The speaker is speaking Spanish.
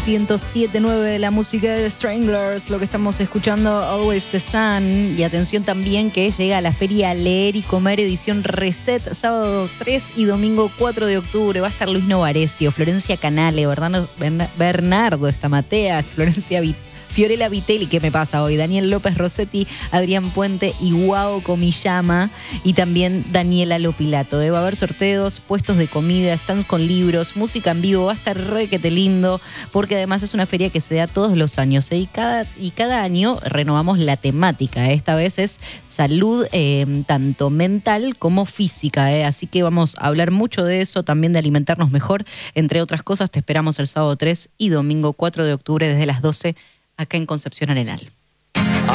107.9 de la música de The Stranglers, lo que estamos escuchando, Always the Sun. Y atención también que llega a la feria Leer y Comer edición Reset, sábado 3 y domingo 4 de octubre. Va a estar Luis Novarecio, Florencia Canale, Bernardo Estamateas, Fiorella Vitelli, ¿qué me pasa hoy? Daniel López Rossetti, Adrián Puente y Guao Komiyama, y también Daniela Lopilato. Va a haber sorteos, puestos de comida, stands con libros, música en vivo. Va a estar requete lindo, porque además es una feria que se da todos los años, y cada año renovamos la temática. Esta vez es salud, tanto mental como física. Así que vamos a hablar mucho de eso, también de alimentarnos mejor, entre otras cosas. Te esperamos el sábado 3 y domingo 4 de octubre desde las 12 acá en Concepción Arenal.